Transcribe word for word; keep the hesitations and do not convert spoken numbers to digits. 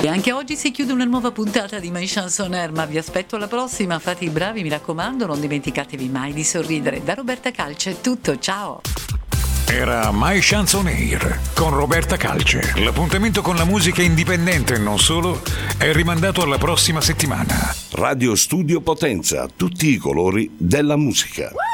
E anche oggi si chiude una nuova puntata di My Chanson Air, ma vi aspetto alla prossima. Fate i bravi, mi raccomando, non dimenticatevi mai di sorridere. Da Roberta Calce è tutto, ciao! Era My Chanson Air con Roberta Calce. L'appuntamento con la musica indipendente e non solo è rimandato alla prossima settimana. Radio Studio Potenza, tutti i colori della musica.